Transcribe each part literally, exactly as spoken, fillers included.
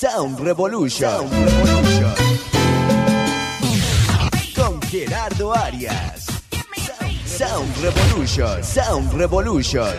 Sound Revolution. Sound Revolution. Con Gerardo Arias. Sound Revolution. Sound Revolution.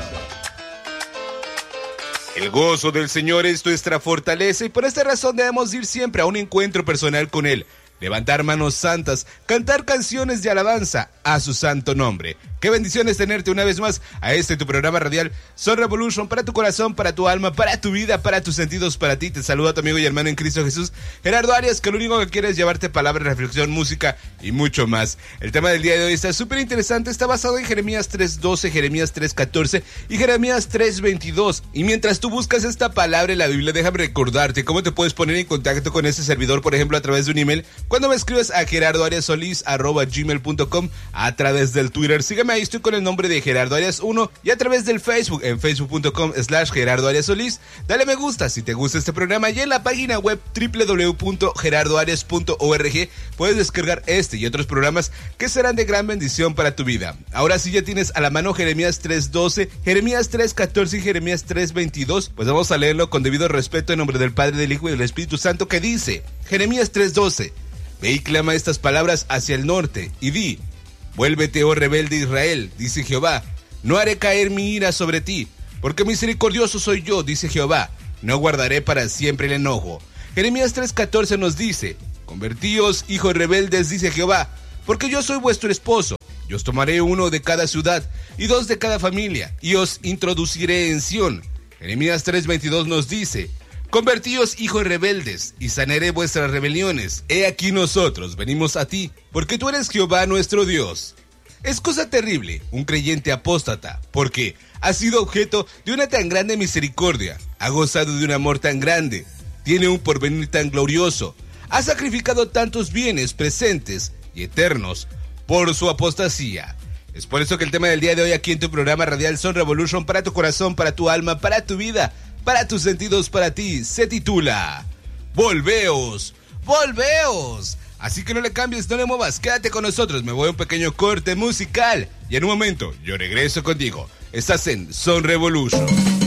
El gozo del Señor es nuestra fortaleza y por esta razón debemos ir siempre a un encuentro personal con Él. Levantar manos santas, cantar canciones de alabanza a su santo nombre. Qué bendición es tenerte una vez más a este tu programa radial Sound Revolution, para tu corazón, para tu alma, para tu vida, para tus sentidos, para ti. Te saluda tu amigo y hermano en Cristo Jesús, Gerardo Arias, que lo único que quiere es llevarte palabra, reflexión, música y mucho más. El tema del día de hoy está súper interesante, está basado en Jeremías tres doce, Jeremías tres catorce y Jeremías tres veintidós. Y mientras tú buscas esta palabra en la Biblia, déjame recordarte cómo te puedes poner en contacto con ese servidor, por ejemplo, a través de un email, cuando me escribes a gerardoariasolis arroba gmail punto com, a través del Twitter, sígueme ahí, estoy con el nombre de Gerardo Arias uno, y a través del Facebook, en facebook punto com slash Gerardo Arias Solís. Dale me gusta si te gusta este programa, y en la página web doble u doble u doble u punto gerardo arias punto org puedes descargar este y otros programas que serán de gran bendición para tu vida. Ahora sí ya tienes a la mano Jeremías tres doce, Jeremías tres catorce y Jeremías tres veintidós, pues vamos a leerlo con debido respeto en nombre del Padre, del Hijo y del Espíritu Santo, que dice: Jeremías tres doce, ve y clama estas palabras hacia el norte, y di: vuélvete, oh rebelde Israel, dice Jehová, no haré caer mi ira sobre ti, porque misericordioso soy yo, dice Jehová, no guardaré para siempre el enojo. Jeremías tres catorce nos dice: convertíos, hijos rebeldes, dice Jehová, porque yo soy vuestro esposo, yo os tomaré uno de cada ciudad, y dos de cada familia, y os introduciré en Sión. Jeremías tres veintidós nos dice: convertíos, hijos rebeldes, y sanaré vuestras rebeliones. He aquí nosotros venimos a ti, porque tú eres Jehová nuestro Dios. Es cosa terrible un creyente apóstata, porque ha sido objeto de una tan grande misericordia, ha gozado de un amor tan grande, tiene un porvenir tan glorioso, ha sacrificado tantos bienes presentes y eternos por su apostasía. Es por eso que el tema del día de hoy aquí en tu programa radial Sound Revolution, para tu corazón, para tu alma, para tu vida, para tus sentidos, para ti, se titula Volveos, volveos. Así que no le cambies, no le muevas, quédate con nosotros. Me voy a un pequeño corte musical y en un momento yo regreso contigo. Estás en Sound Revolution.